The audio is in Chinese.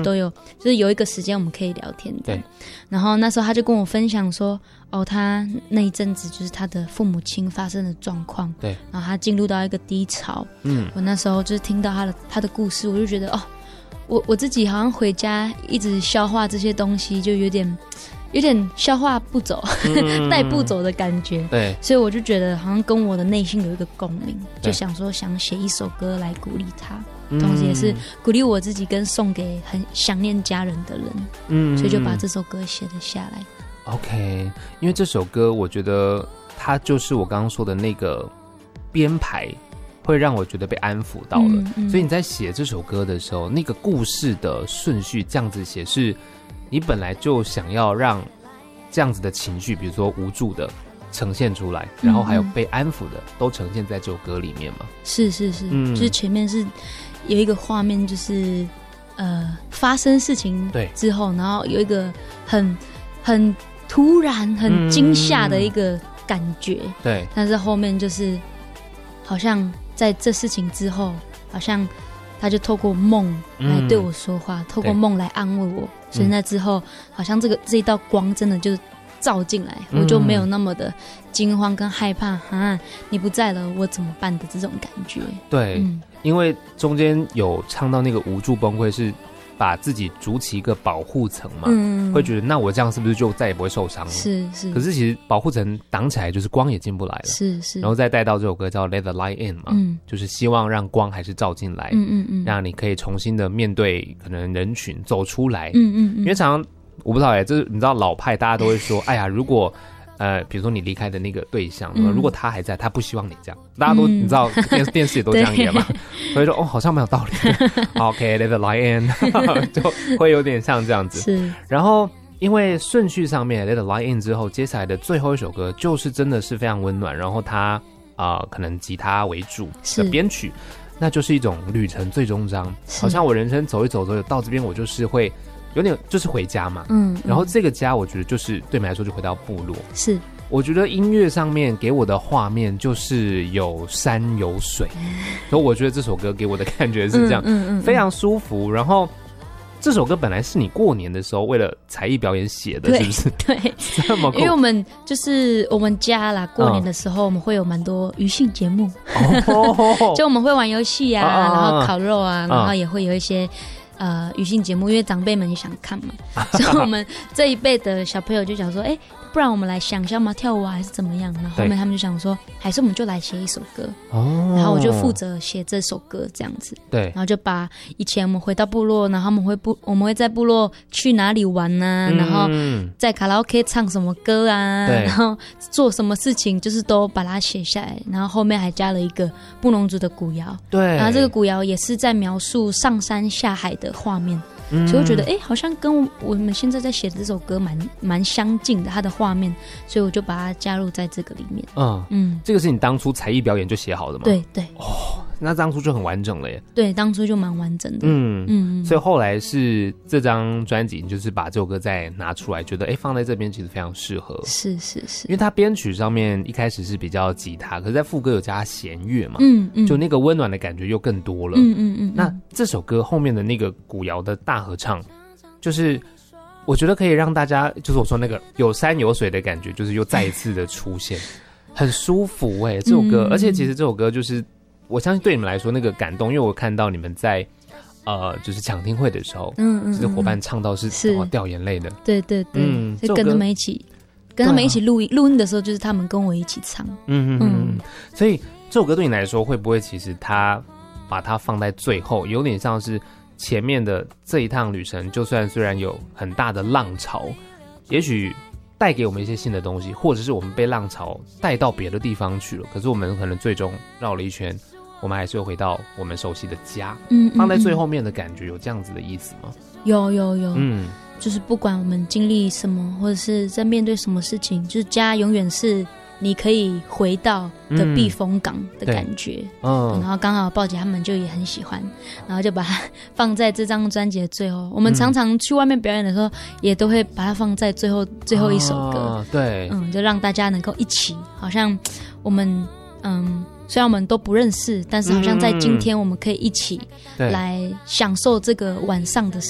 都有，就是有一个时间我们可以聊天的。对。然后那时候他就跟我分享说，他那一阵子就是他的父母亲发生的状况，对。然后他进入到一个低潮，我那时候就是听到他的故事，我就觉得我自己好像回家一直消化这些东西，就有点消化不走，带不走的感觉。对，所以我就觉得好像跟我的内心有一个共鸣，就想说想写一首歌来鼓励他，同时也是鼓励我自己跟送给很想念家人的人。所以就把这首歌写了下来。 OK， 因为这首歌我觉得它就是我刚刚说的那个编排会让我觉得被安抚到了，所以你在写这首歌的时候，那个故事的顺序这样子写，是你本来就想要让这样子的情绪，比如说无助的呈现出来，然后还有被安抚的都呈现在这首歌里面吗？是， 就是前面是有一个画面，就是发生事情之后，然后有一个很突然、很惊吓的一个感觉，对，但是后面就是好像在这事情之后，好像他就透过梦来对我说话，透过梦来安慰我，所以那之后好像这一道光真的就照进来，我就没有那么的惊慌跟害怕你不在了我怎么办的这种感觉。 对，因为中间有唱到那个无助崩溃，是把自己筑起一个保护层嘛，会觉得那我这样是不是就再也不会受伤了？是。可是其实保护层挡起来，就是光也进不来了。是。然后再带到这首歌叫 Let the Light In 嘛，就是希望让光还是照进来，让你可以重新的面对可能人群走出来。因为常常我不知道就是你知道老派大家都会说，哎呀，如果比如说你离开的那个对象，如果他还在，他不希望你这样，大家都你知道电视也都这样演嘛，所以说好像蛮有道理的。OK， Let the Light In 就会有点像这样子。是，然后因为顺序上面 Let the Light In 之后，接下来的最后一首歌就是真的是非常温暖，然后它可能吉他为主的编曲，那就是一种旅程最终章，好像我人生走一走到这边，我就是会有点就是回家嘛，然后这个家我觉得就是对你来说就回到部落。是，我觉得音乐上面给我的画面就是有山有水，所以我觉得这首歌给我的感觉是这样，非常舒服。然后这首歌本来是你过年的时候为了才艺表演写的，是不是？对，这么酷。 因为我们就是我们家啦，过年的时候我们会有蛮多娱性节目，就我们会玩游戏啊，然后烤肉啊，然后也会有一些娱性节目，因为长辈们也想看嘛，所以我们这一辈的小朋友就想说，不然我们来想一下嘛，跳舞啊还是怎么样？然后后面他们就想说，还是我们就来写一首歌，然后我就负责写这首歌这样子。对，然后就把以前我们回到部落，然后我们会在部落去哪里玩啊，然后在卡拉 OK 唱什么歌啊，然后做什么事情，就是都把它写下来。然后后面还加了一个布农族的古谣，对，然后这个古谣也是在描述上山下海的画面。所以我觉得好像跟我们现在在写的这首歌蛮相近的，它的画面，所以我就把它加入在这个里面。 这个是你当初才艺表演就写好的吗？ 对。 那当初就很完整了耶。对， 当初就蛮完整的。 所以后来是这张专辑，就是把这首歌再拿出来，觉得放在这边其实非常适合。是，因为它编曲上面一开始是比较吉他，可是在副歌有加弦乐嘛，就那个温暖的感觉又更多了。那这首歌后面的那个古谣的大合唱，就是我觉得可以让大家，就是我说那个有山有水的感觉，就是又再一次的出现，很舒服这首歌。而且其实这首歌就是我相信对你们来说那个感动，因为我看到你们在就是抢听会的时候，就是伙伴唱到是掉眼泪的。对，就跟他们一起录音的时候，就是他们跟我一起唱。所以这首歌对你来说，会不会其实他把它放在最后，有点像是前面的这一趟旅程，就算虽然有很大的浪潮，也许带给我们一些新的东西，或者是我们被浪潮带到别的地方去了，可是我们可能最终绕了一圈，我们还是会回到我们熟悉的家。放在最后面的感觉有这样子的意思吗？有。就是不管我们经历什么，或者是在面对什么事情，就是家永远是你可以回到的避风港的感觉。然后刚好鲍姐他们就也很喜欢，然后就把它放在这张专辑的最后。我们常常去外面表演的时候，也都会把它放在最后一首歌。对，就让大家能够一起，好像我们虽然我们都不认识，但是好像在今天我们可以一起来享受这个晚上的